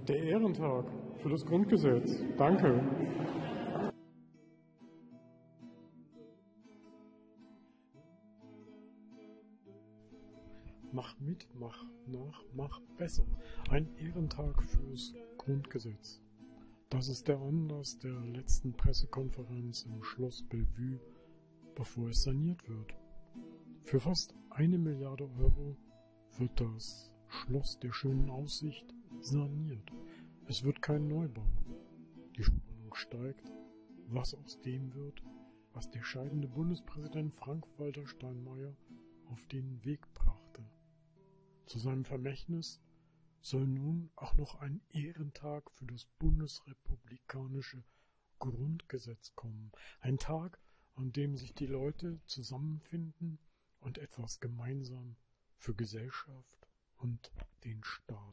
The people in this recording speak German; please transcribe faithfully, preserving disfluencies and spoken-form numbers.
Der Ehrentag für das Grundgesetz. Danke. Mach mit, mach nach, mach besser. Ein Ehrentag fürs Grundgesetz. Das ist der Anlass der letzten Pressekonferenz im Schloss Bellevue, bevor es saniert wird. Für fast eine Milliarde Euro wird das Schloss der schönen Aussicht saniert. Es wird kein Neubau. Die Spannung steigt, was aus dem wird, was der scheidende Bundespräsident Frank-Walter Steinmeier auf den Weg brachte. Zu seinem Vermächtnis soll nun auch noch ein Ehrentag für das bundesrepublikanische Grundgesetz kommen. Ein Tag, an dem sich die Leute zusammenfinden und etwas gemeinsam für Gesellschaft und den Staat